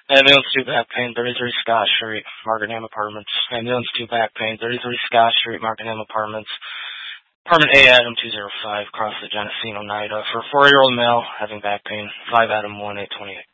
Ambulance 2 back pain, 33 Scott Street, Markenham Apartments. Ambulance 2 back pain, 33 Scott Street, Markenham Apartments. Apartment A, Adam 205, across the Geneseo, Oneida. For a 4-year-old male having back pain, 5 Adam 1, 828.